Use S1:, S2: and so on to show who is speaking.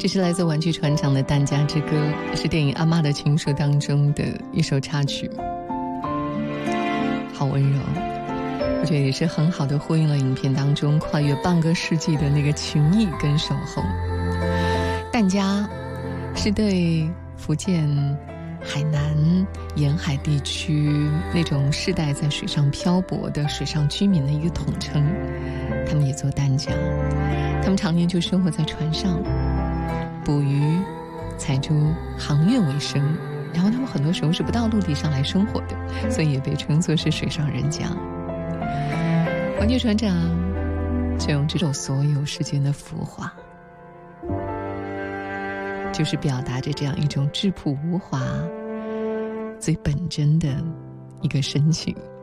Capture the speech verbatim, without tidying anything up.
S1: 这是来自玩具船长的《疍家之歌》，是电影《阿嬷的情书》当中的一首插曲，好温柔，我觉得也是很好的呼应了影片当中跨越半个世纪的那个情谊跟守候。疍家是对福建海南沿海地区那种世代在水上漂泊的水上居民的一个统称，他们也做疍家，他们常年就生活在船上，捕鱼、采珠、航运为生，然后他们很多时候是不到陆地上来生活的，所以也被称作是水上人家。玩具船长就用这种所有世间的浮华，就是表达着这样一种质朴无华、最本真的一个深情。